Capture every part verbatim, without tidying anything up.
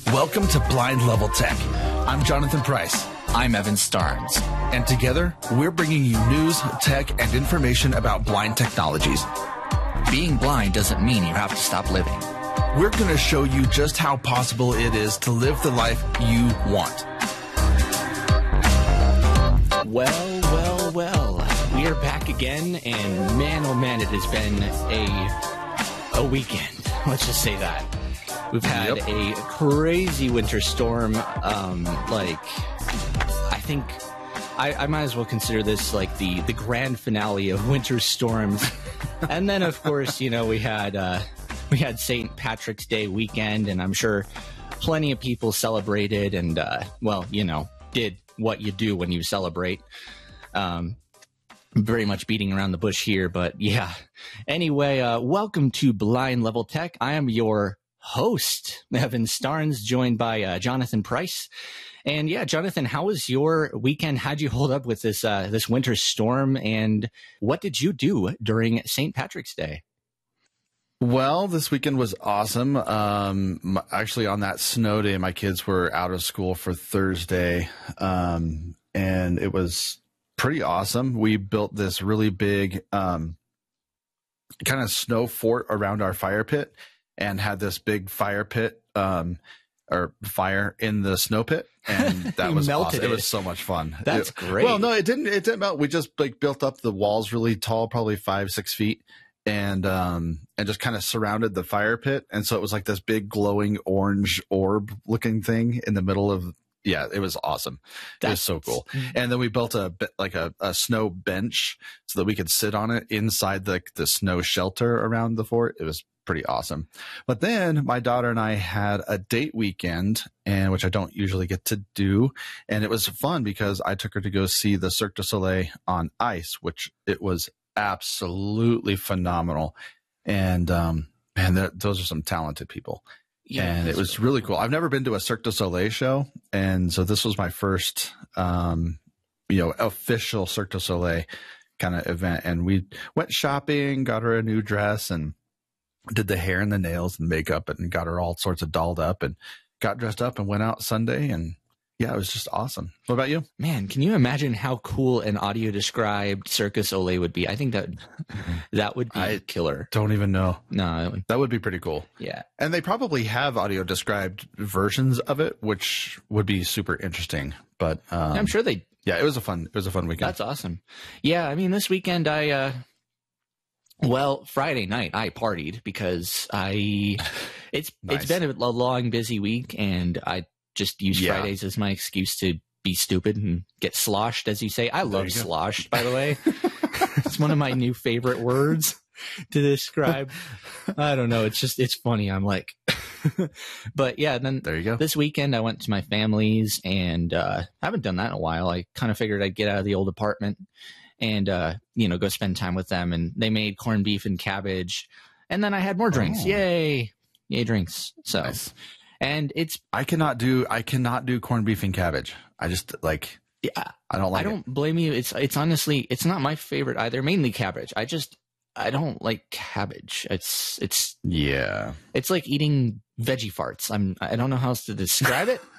Welcome to Blind Level Tech. I'm Jonathan Price. I'm Evan Starnes. And together, we're bringing you news, tech, and information about blind technologies. Being blind doesn't mean you have to stop living. We're going to show you just how possible it is to live the life you want. Well, well, well. We are back again, and man, oh man, it has been a, a weekend. Let's just say that. We've had yep. a crazy winter storm. Um, like, I think I, I might as well consider this like the, the grand finale of winter storms. And then, of course, you know, we had uh, we had Saint Patrick's Day weekend, and I'm sure plenty of people celebrated and, uh, well, you know, did what you do when you celebrate. Um, very much beating around the bush here, but yeah. Anyway, uh, welcome to Blind Level Tech. I am your host, Evan Starnes, joined by uh, Jonathan Price. And yeah, Jonathan, how was your weekend? How'd you hold up with this uh, this winter storm? And what did you do during Saint Patrick's Day? Well, this weekend was awesome. Um, actually, on that snow day, my kids were out of school for Thursday, um, and it was pretty awesome. We built this really big um, kind of snow fort around our fire pit, and had this big fire pit um, or fire in the snow pit, and that was awesome. It. it was so much fun. That's it, great. Well, no, it didn't. It didn't melt. We just like built up the walls really tall, probably five, six feet, and um, and just kind of surrounded the fire pit, and so it was like this big glowing orange orb looking thing in the middle of. Yeah, it was awesome. That's, it was so cool. And then we built a like a, a snow bench so that we could sit on it inside the the snow shelter around the fort. It was pretty awesome. But then my daughter and I had a date weekend, and which I don't usually get to do, and it was fun because I took her to go see the Cirque du Soleil on ice, which it was absolutely phenomenal. And um, man, those are some talented people. Yeah, and it was really cool. I've never been to a Cirque du Soleil show, and so this was my first, um, you know, official Cirque du Soleil kind of event. And we went shopping, got her a new dress, and did the hair and the nails and makeup, and got her all sorts of dolled up, and got dressed up and went out Sunday. And yeah, it was just awesome. What about you? Man, can you imagine how cool an audio described Cirque du Soleil would be? I think that that would be I killer. Don't even know. No, would, that would be pretty cool. Yeah. And they probably have audio described versions of it, which would be super interesting. But um, I'm sure they. Yeah, it was a fun. It was a fun weekend. That's awesome. Yeah, I mean, this weekend I. Uh, well, Friday night I partied because I. It's nice. It's been a long, busy week, and I. Just use yeah. Fridays as my excuse to be stupid and get sloshed, as you say. I love sloshed, by the way. It's one of my new favorite words to describe. I don't know. It's just, it's funny. I'm like, but yeah, then there you go. This weekend I went to my family's, and uh, I haven't done that in a while. I kind of figured I'd get out of the old apartment and, uh, you know, go spend time with them. And they made corned beef and cabbage. And then I had more drinks. Oh. Yay. Yay, drinks. So. Nice. And it's I cannot do I cannot do corned beef and cabbage. I just like yeah, I don't like I don't it. blame you. It's it's honestly it's not my favorite either. Mainly cabbage. I just I don't like cabbage. It's it's yeah. It's like eating veggie farts. I'm I don't know how else to describe it.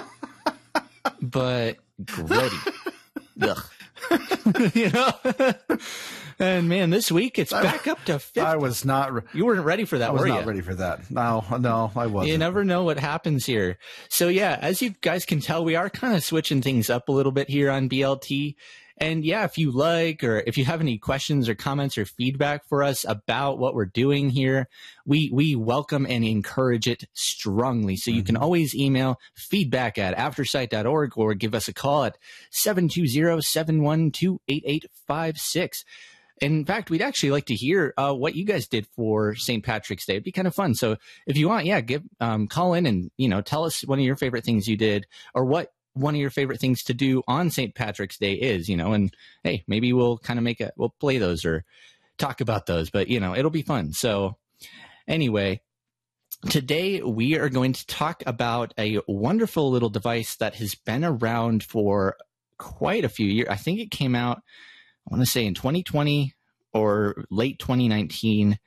But grody. Ugh. You know? And man, this week it's back up to fifty. I was not. Re- you weren't ready for that, I was were not you? ready for that. No, no, I wasn't. You never know what happens here. So yeah, as you guys can tell, we are kind of switching things up a little bit here on B L T. And yeah, if you like, or if you have any questions or comments or feedback for us about what we're doing here, we we welcome and encourage it strongly. So you mm-hmm. can always email feedback at aftersight dot org or give us a call at seven two zero, seven one two, eight eight five six. In fact, we'd actually like to hear uh, what you guys did for Saint Patrick's Day. It'd be kind of fun. So if you want, yeah, give um, call in and, you know, tell us one of your favorite things you did, or what one of your favorite things to do on Saint Patrick's Day is, you know, and hey, maybe we'll kind of make a, we'll play those or talk about those, but you know, it'll be fun. So anyway, today we are going to talk about a wonderful little device that has been around for quite a few years. I think it came out, I want to say in twenty twenty or late twenty nineteen.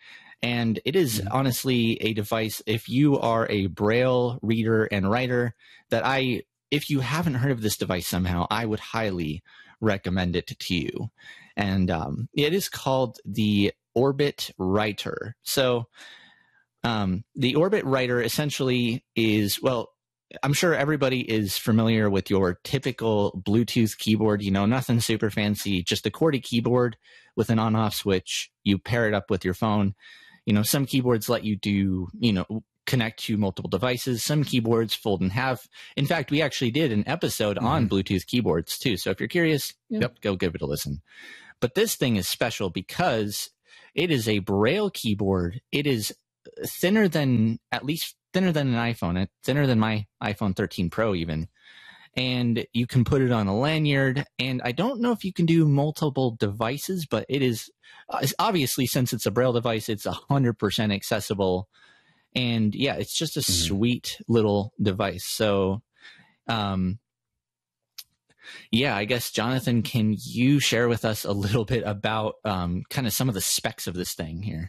And it is mm-hmm. honestly a device, if you are a Braille reader and writer, that I, if you haven't heard of this device somehow, I would highly recommend it to you. And um, it is called the Orbit Writer. So um, the Orbit Writer essentially is, well, I'm sure everybody is familiar with your typical Bluetooth keyboard, you know, nothing super fancy, just a QWERTY keyboard with an on-off switch. You pair it up with your phone. You know, some keyboards let you do, you know, connect to multiple devices. Some keyboards fold in half. In fact, we actually did an episode mm-hmm. on Bluetooth keyboards too. So if you're curious, yep, go give it a listen. But this thing is special because it is a Braille keyboard. It is thinner than, at least thinner than an iPhone, thinner than my iPhone thirteen Pro even. And you can put it on a lanyard. And I don't know if you can do multiple devices, but it is obviously, since it's a Braille device, it's one hundred percent accessible. And yeah, it's just a mm-hmm. sweet little device. So, um, yeah, I guess, Jonathan, can you share with us a little bit about um, kind of some of the specs of this thing here?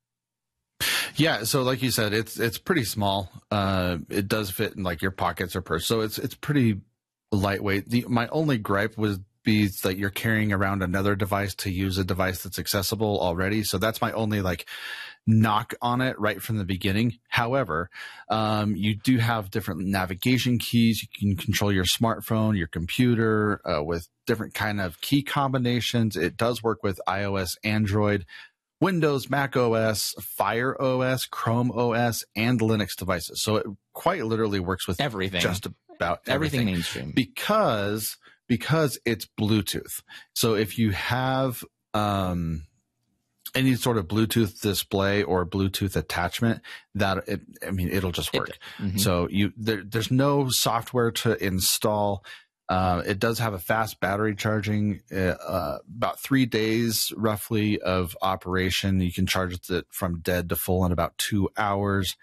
Yeah, so like you said, it's it's pretty small. Uh, it does fit in like your pockets or purse, so it's it's pretty lightweight. The my only gripe would be that you're carrying around another device to use a device that's accessible already. So that's my only like knock on it right from the beginning. However, um, you do have different navigation keys. You can control your smartphone, your computer uh, with different kind of key combinations. It does work with iOS, Android, Windows, Mac O S, Fire O S, Chrome O S, and Linux devices. So it quite literally works with everything, just about everything, everything mainstream, because because it's Bluetooth. So if you have um, any sort of Bluetooth display or Bluetooth attachment, that it, I mean, it'll just work. It, mm-hmm. So you there, there's no software to install. Uh, it does have a fast battery charging, uh, uh, about three days roughly of operation. You can charge it from dead to full in about two hours.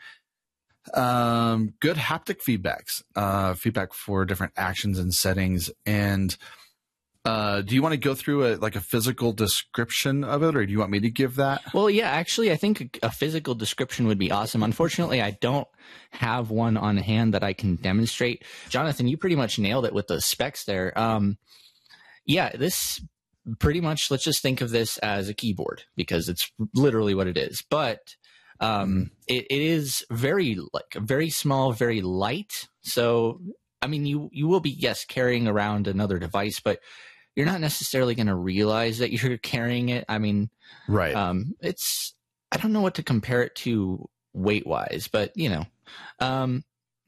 Um, good haptic feedbacks, uh, feedback for different actions and settings. And uh, do you want to go through a, like a physical description of it, or do you want me to give that? Well, yeah, actually, I think a physical description would be awesome. Unfortunately, I don't have one on hand that I can demonstrate. Jonathan, you pretty much nailed it with the specs there. Um, yeah, this pretty much, let's just think of this as a keyboard because it's literally what it is. But um, it, it is very like very small, very light. So, I mean, you you will be, yes, carrying around another device, but you're not necessarily going to realize that you're carrying it. I mean, right. Um, it's, I don't know what to compare it to weight wise, but you know, um,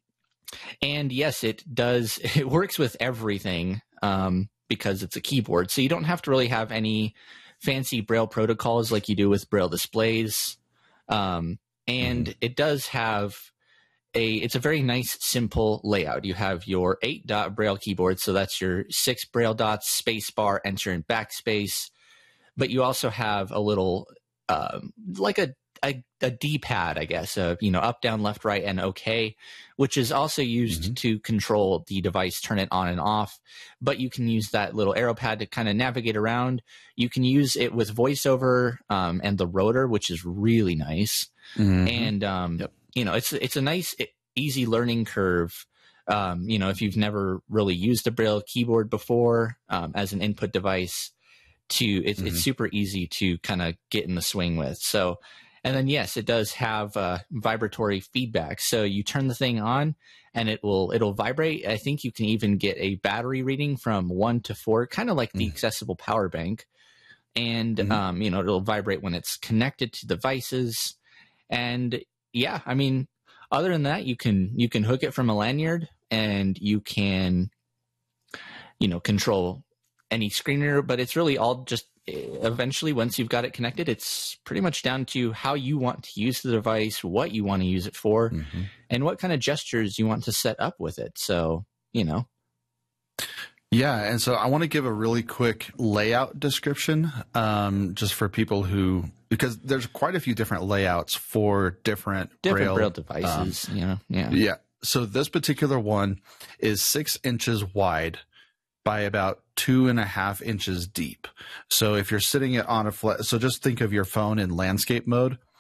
and yes, it does, it works with everything, um, because it's a keyboard. So you don't have to really have any fancy Braille protocols like you do with Braille displays. Um, and mm. it does have a, it's a very nice, simple layout. You have your eight dot Braille keyboard. So that's your six Braille dots, space bar, enter and backspace. But you also have a little, um, like a, a, a D-pad, I guess, uh, you know, up, down, left, right, and OK, which is also used mm-hmm. to control the device, turn it on and off. But you can use that little arrow pad to kind of navigate around. You can use it with VoiceOver um, and the rotor, which is really nice. Mm-hmm. And, um, yep. you know, it's it's a nice, easy learning curve. Um, you know, if you've never really used a Braille keyboard before um, as an input device, to it's, mm-hmm. it's super easy to kind of get in the swing with. So, and then, yes, it does have uh, vibratory feedback. So you turn the thing on and it will it'll vibrate. I think you can even get a battery reading from one to four, kind of like the mm-hmm. accessible power bank. And, mm-hmm. um, you know, it'll vibrate when it's connected to devices. And yeah, I mean, other than that, you can you can hook it from a lanyard and you can, you know, control any screen reader. But it's really all just eventually, once you've got it connected, it's pretty much down to how you want to use the device, what you want to use it for, mm-hmm. and what kind of gestures you want to set up with it. So, you know. Yeah, and so I want to give a really quick layout description um, just for people who, because there's quite a few different layouts for different, different Braille, Braille devices. Um, you know, yeah. Yeah. So this particular one is six inches wide by about two and a half inches deep. So if you're sitting it on a flat, so just think of your phone in landscape mode.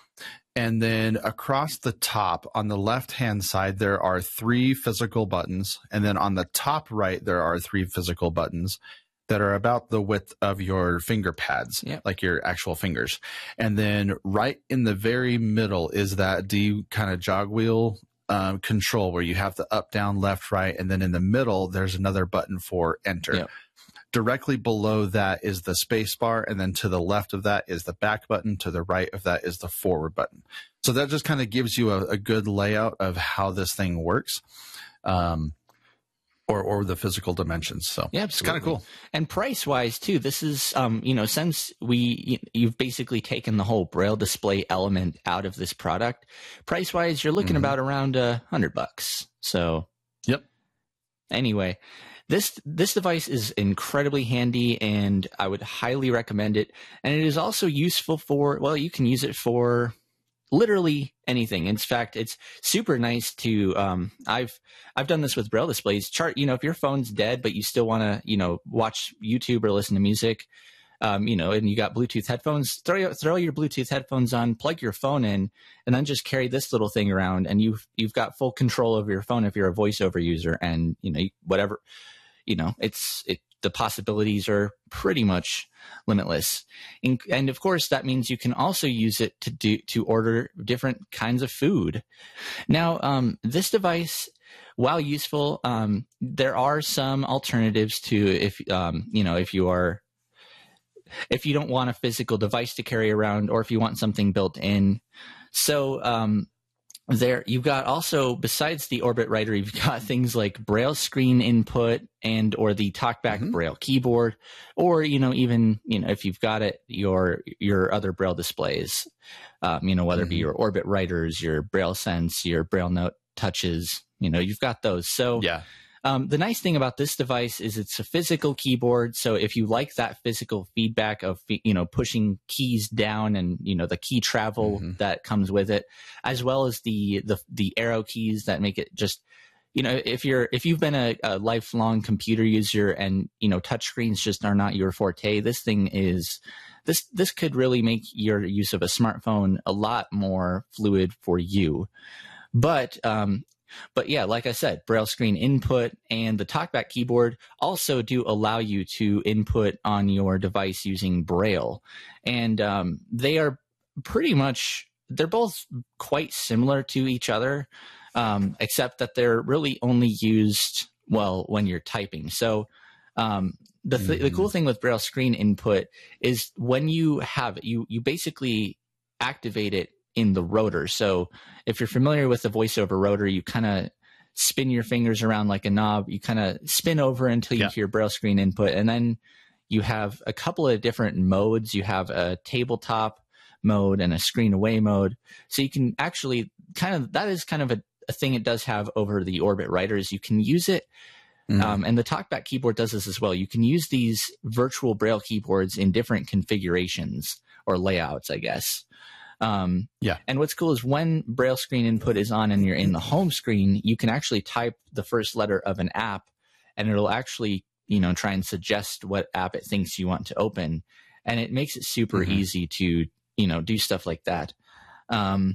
And then across the top on the left-hand side, there are three physical buttons. And then on the top right, there are three physical buttons that are about the width of your finger pads, Yep. like your actual fingers. And then right in the very middle is that D kind of jog wheel um, control where you have the up, down, left, right. And then in the middle, there's another button for enter. Yep. Directly below that is the space bar, and then to the left of that is the back button. To the right of that is the forward button. So that just kind of gives you a, a good layout of how this thing works, um, or or the physical dimensions. So Yeah, it's kind of cool. And price wise too, this is um, you know, since we you've basically taken the whole Braille display element out of this product, price wise, you're looking Mhm. about around a hundred bucks. So Yep. anyway, this this device is incredibly handy, and I would highly recommend it. And it is also useful for, well, you can use it for literally anything. In fact, it's super nice to. Um, I've I've done this with Braille displays. Chart, you know, if your phone's dead but you still want to, you know, watch YouTube or listen to music, um, you know, and you got Bluetooth headphones, throw your, throw your Bluetooth headphones on, plug your phone in, and then just carry this little thing around, and you've you've got full control over your phone if you're a voiceover user, and you know whatever. You know, it's it. The possibilities are pretty much limitless, and, and of course, that means you can also use it to do to order different kinds of food. Now, um, this device, while useful, um, there are some alternatives to if um, you know if you are if you don't want a physical device to carry around, or if you want something built in. So. Um, There, you've got also, besides the Orbit Writer, you've got things like Braille screen input and or the TalkBack Mhm. Braille keyboard, or you know even you know if you've got it your your other Braille displays, um, you know whether it be Mhm. your Orbit Writers, your Braille Sense, your Braille Note touches, you know you've got those. So Yeah. um, the nice thing about this device is it's a physical keyboard. So if you like that physical feedback of, you know, pushing keys down and, you know, the key travel Mhm. that comes with it, as well as the, the, the arrow keys that make it just, you know, if you're, if you've been a, a lifelong computer user and, you know, touchscreens just are not your forte, this thing is, this, this could really make your use of a smartphone a lot more fluid for you. But, um, But yeah, like I said, Braille screen input and the TalkBack keyboard also do allow you to input on your device using Braille. And um, they are pretty much, they're both quite similar to each other, um, except that they're really only used, well, when you're typing. So um, the, th- Mm-hmm. the cool thing with Braille screen input is when you have it, you, you basically activate it in the rotor. So if you're familiar with the VoiceOver rotor, you kind of spin your fingers around like a knob. You kind of spin over until you Yeah. hear Braille screen input. And then you have a couple of different modes. You have a tabletop mode and a screen away mode. So you can actually kind of, that is kind of a, a thing it does have over the Orbit Writers. You can use it. Mhm. Um, and the TalkBack keyboard does this as well. You can use these virtual Braille keyboards in different configurations or layouts, I guess. Um, Yeah. And what's cool is when Braille screen input is on and you're in the home screen, you can actually type the first letter of an app, and it'll actually, you know, try and suggest what app it thinks you want to open. And it makes it super Mhm. easy to, you know, do stuff like that. Um,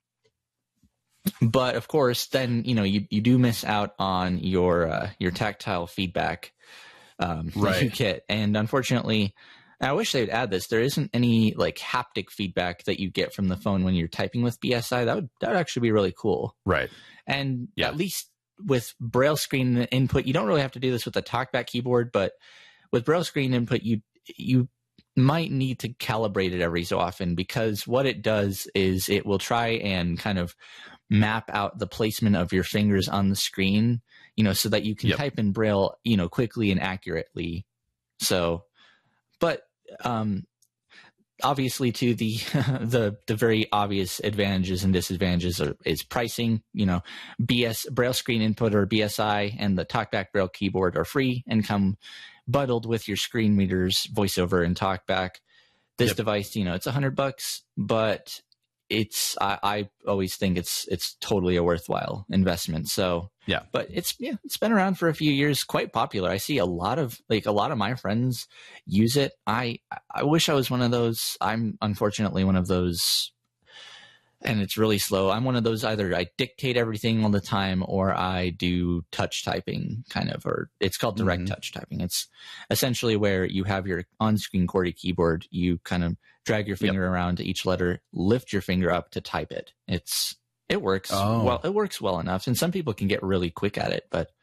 but of course, then, you know, you, you do miss out on your, uh, your tactile feedback, um, that you Right. get. And unfortunately, I wish they would add this. There isn't any like haptic feedback that you get from the phone when you're typing with B S I. That would that would actually be really cool. Right. And Yeah. at least with Braille screen input, you don't really have to do this with the TalkBack keyboard, but with Braille screen input, you you might need to calibrate it every so often, because what it does is it will try and kind of map out the placement of your fingers on the screen, you know, so that you can Yep. type in Braille, you know, quickly and accurately. So, but um, obviously, to the the the very obvious advantages and disadvantages are, is pricing. You know, B S Braille screen input or B S I and the TalkBack Braille keyboard are free and come bundled with your screen readers, VoiceOver and TalkBack. This Yep. device, you know, it's a hundred bucks, but it's I, I always think it's it's totally a worthwhile investment. So Yeah. but it's yeah, it's been around for a few years, quite popular. I see a lot of like a lot of my friends use it. I I wish I was one of those. I'm unfortunately one of those and it's really slow. I'm one of those, either I dictate everything all the time or I do touch typing kind of, or it's called direct mm-hmm. touch typing. It's essentially where you have your on-screen QWERTY keyboard. You kind of drag your finger yep. around to each letter, lift your finger up to type it. It's, it works oh. well. It works well enough. And some people can get really quick at it, but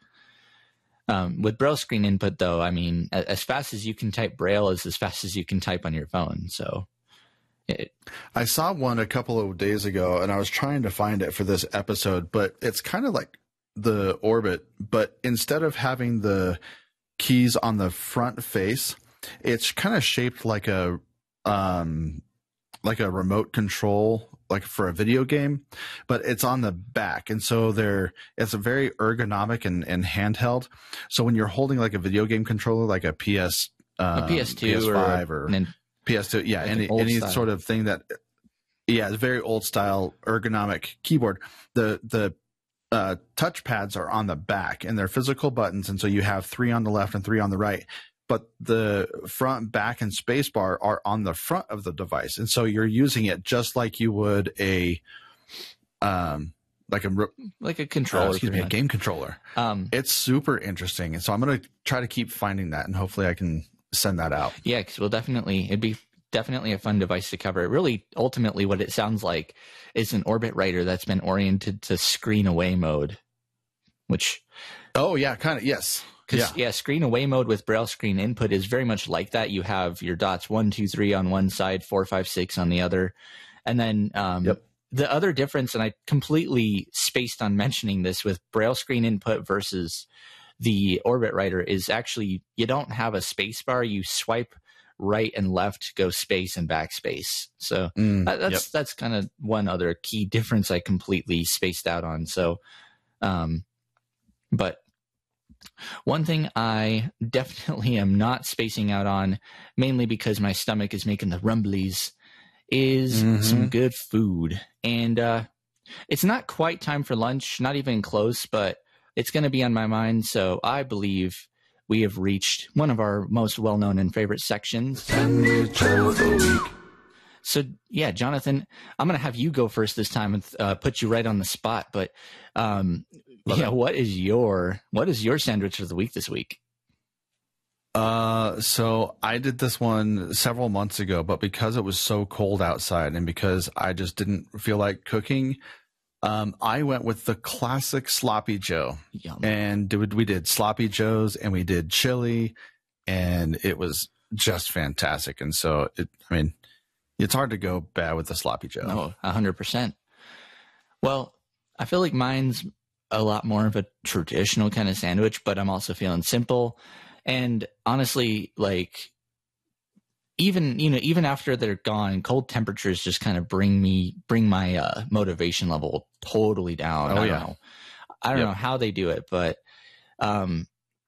um, with Braille screen input though, I mean, as fast as you can type Braille is as fast as you can type on your phone. So It, I saw one a couple of days ago, and I was trying to find it for this episode, but it's kind of like the Orbit, but instead of having the keys on the front face, it's kind of shaped like a um, like a remote control, like for a video game, but it's on the back, and so they're it's a very ergonomic and, and handheld. So when you're holding like a video game controller, like a P S, um, a P S two P S five or, or, or P S two, yeah, like any any style. Sort of thing that, yeah, it's a very old style ergonomic keyboard. The the uh, touch pads are on the back, and they're physical buttons, and so you have three on the left and three on the right. But the front, back, and space bar are on the front of the device, and so you're using it just like you would a, um, like a like a controller, uh, excuse me, a game controller. Um, it's super interesting, and so I'm gonna try to keep finding that, and hopefully I can send that out. Yeah, because we'll definitely, it'd be definitely a fun device to cover. Really, ultimately, what it sounds like is an Orbit writer that's been oriented to screen away mode, which. Oh, yeah, kind of, yes. Because, yeah. yeah, screen away mode with Braille screen input is very much like that. You have your dots one, two, three on one side, four, five, six on the other. And then um, yep. the other difference, and I completely spaced on mentioning this with Braille screen input versus the Orbit writer, is actually you don't have a space bar. You swipe right and left, go space and backspace. So mm, that, that's yep. that's kind of one other key difference I completely spaced out on. So, um, but one thing I definitely am not spacing out on, mainly because my stomach is making the rumblies, is mm-hmm. some good food. And uh, it's not quite time for lunch, not even close, but it's going to be on my mind. So I believe we have reached one of our most well-known and favorite sections. Sandwich of the week. So, yeah, Jonathan, I'm going to have you go first this time and uh, put you right on the spot. But, um, yeah, it. what is your what is your sandwich of the week this week? Uh, so I did this one several months ago, but because it was so cold outside and because I just didn't feel like cooking, um, I went with the classic Sloppy Joe. Yum. And did, we did Sloppy Joes and we did chili, and it was just fantastic. And so, it, I mean, it's hard to go bad with the Sloppy Joe. No, one hundred percent. Well, I feel like mine's a lot more of a traditional kind of sandwich, but I'm also feeling simple. And honestly, like, even, you know, even after they're gone, cold temperatures just kind of bring me, bring my uh, motivation level totally down. Oh, I yeah. don't know. I don't yep. know how they do it, but um,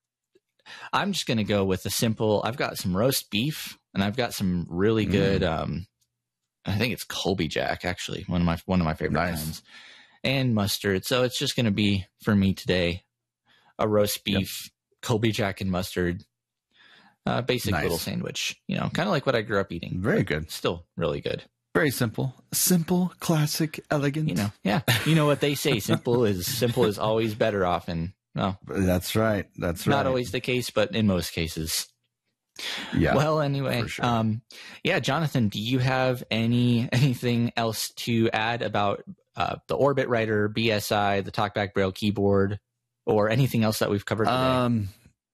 I'm just going to go with a simple, I've got some roast beef and I've got some really good, mm. um, I think it's Colby Jack, actually, one of my, one of my favorite nice. kinds, and mustard. So it's just going to be for me today, a roast beef, yep. Colby Jack and mustard, uh, basic nice. little sandwich, you know, kind of like what I grew up eating. Very good. Still really good. Very simple, simple, classic, elegant. You know, yeah. You know what they say, simple is simple is always better often. No, that's right. That's right. Not always the case, but in most cases. Yeah. Well, anyway, sure. um, yeah, Jonathan, do you have any anything else to add about uh, the Orbit Writer, B S I, the TalkBack Braille keyboard, or anything else that we've covered today? Um,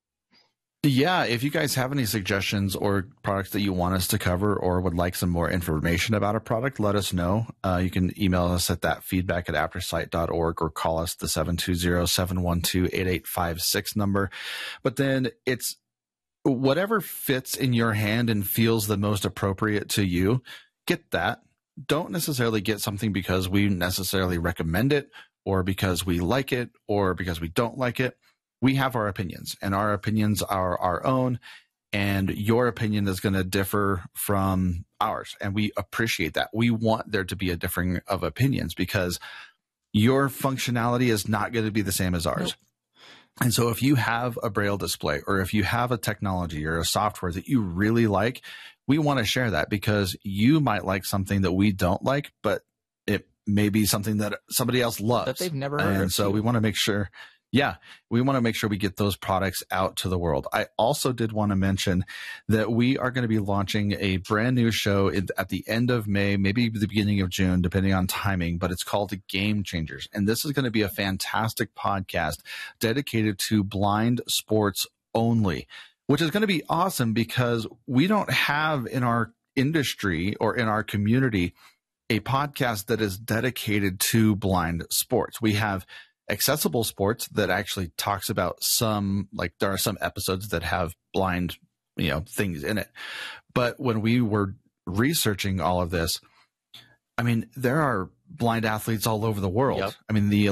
yeah, if you guys have any suggestions or products that you want us to cover or would like some more information about a product, let us know. Uh, you can email us at that feedback at aptersight dot org or call us the seven two zero, seven one two, eight eight five six number. But then it's whatever fits in your hand and feels the most appropriate to you, get that. Don't necessarily get something because we necessarily recommend it or because we like it or because we don't like it. We have our opinions, and our opinions are our own, and your opinion is going to differ from ours, and we appreciate that. We want there to be a differing of opinions because your functionality is not going to be the same as ours. Nope. And so if you have a Braille display or if you have a technology or a software that you really like, we want to share that because you might like something that we don't like, but it may be something that somebody else loves that they've never heard and of. so too. we want to make sure, yeah, we want to make sure we get those products out to the world. I also did want to mention that we are going to be launching a brand new show in, at the end of May, maybe the beginning of June, depending on timing, but it's called Game Changers. And this is going to be a fantastic podcast dedicated to blind sports only, which is going to be awesome because we don't have in our industry or in our community a podcast that is dedicated to blind sports. We have Accessible Sports that actually talks about some, like there are some episodes that have blind, you know, things in it. But when we were researching all of this, I mean, there are blind athletes all over the world. Yep. I mean, the